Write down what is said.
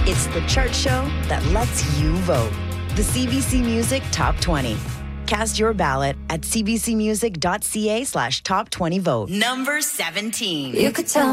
It's the chart show that lets you vote. The CBC Music Top 20. Cast your ballot at cbcmusic.ca/top20vote. Number 17. You could tell